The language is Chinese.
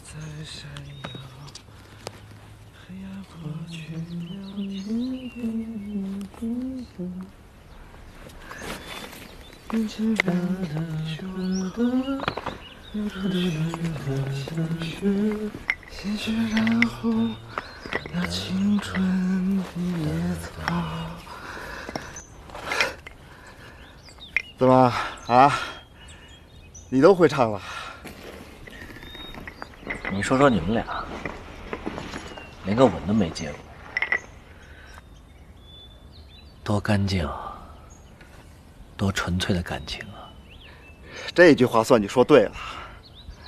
鲜血染红那青春的野草。怎么啊？你都会唱了？ 你说说你们俩，连个吻都没接过，多干净，多纯粹的感情啊！ 这句话算你说对了。